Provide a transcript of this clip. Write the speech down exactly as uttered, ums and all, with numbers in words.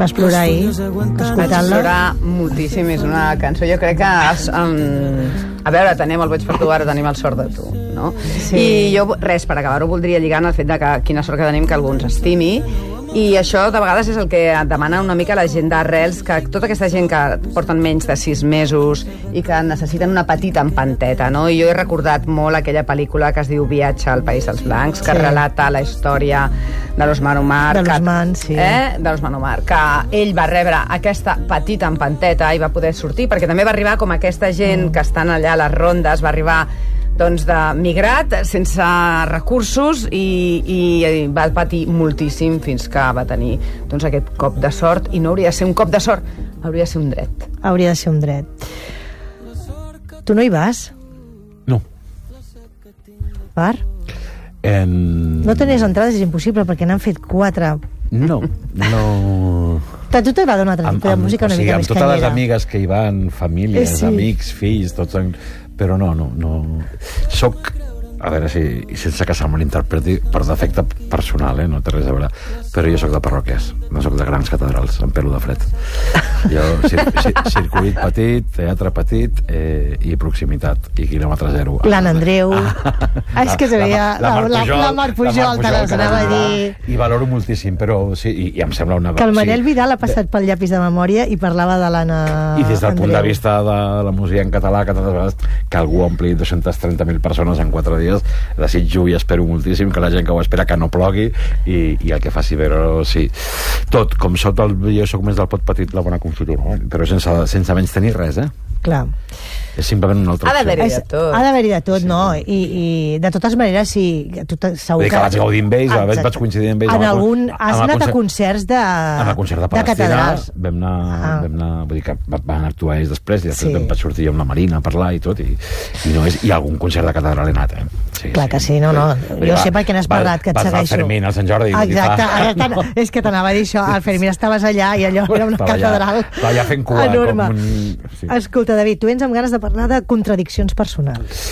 Vas plorar ahir, Vaig escoltant-la? plorar moltíssim, és una cançó, jo crec que... Es, um, a veure, tenim el Boig per tu, ara tenim el Sort de tu, no? Sí. I jo, res, per acabar-ho, voldria lligar en el fet de que quina sort que tenim que algú ens estimi, i això de vegades és el que demana una mica la gent d'Arrels, que tota aquesta gent que porten menys de sis mesos i que necessiten una petita empanteta, no? I jo he recordat molt aquella pel·lícula que es diu Viatge al País dels Blancs, que Sí. relata la història de l'Osman Omar. De que- l'Osman, sí. Eh? De l'Osman Omar, que ell va rebre aquesta petita empanteta i va poder sortir, perquè també va arribar com aquesta gent que estan allà a les rondes, va arribar doncs, de migrat, sense recursos, i, i va patir moltíssim fins que va tenir doncs, aquest cop de sort, i no hauria de ser un cop de sort, hauria de ser un dret. Hauria de ser un dret. Tu no hi vas, No. Bar? En... No tenies entrades, és impossible, perquè n'han fet quatre. No, no... A tu t'agrada una altra tipus de música una o sigui, mica amb més totes les canyera. amigues que hi van, famílies, Eh, sí. amics, fills, tots... En... Però no, no, no... Soc, a veure si, sense que se'l malinterpreti, per defecte personal, eh? No té res a veure, però jo sóc de parròquies, no sóc de grans catedrals, amb pelo de fred. Jo, cir cir circuit petit, teatre petit eh, i proximitat, i quilòmetre zero. L'Anna Andreu. Ah, és que se veia la, la, la Mar Pujol, te les anava a dir. I valoro moltíssim, però sí, i, i em sembla una... Que el Manel sí, Vidal ha passat pel llapis de memòria i parlava de l'Anna I des del punt de Andreu. vista de la música en català, que tantes vegades que algú ompli dos-centes trenta mil persones en quatre dies, desitjo i espero moltíssim que la gent que ho espera que no plogui i, i el que faci veure, sí. Tot, com sóc el, jo sóc més del pot petit, la bona confitura, eh? Però sense, sense menys tenir res, eh? Clar. És simplement una altra Ha opció. d'haver-hi És, de tot. ha d'haver-hi de tot, sí. No? I, I de totes maneres, sí, tu te- segur Vull dir que vaig gaudir amb ells, a vegades Exacte. vaig coincidir amb ells. En amb el- algun, amb has el anat a concert- concerts de, amb el concert de de Palestina catedrals. vam anar, Ah. vam anar, vull dir que va- van actuar ells després, i després Sí. vam vaig sortir amb la Marina a parlar i tot, i, i, no és, i algun concert de catedral he anat, eh? Sí, Clar que sí, no, no. Vull dir, Jo va- sé per què n'has va- parlat, que et vas al segueixo. Fermín, al Sant Jordi. i Exacte, fa- ara t'an- és que t'anava a dir això, al Fermín estaves allà i allò era una Estava allà- catedral estava allà fent cua, enorme. com un- sí. Escolta, David, tu vens amb ganes de parlar de contradiccions personals.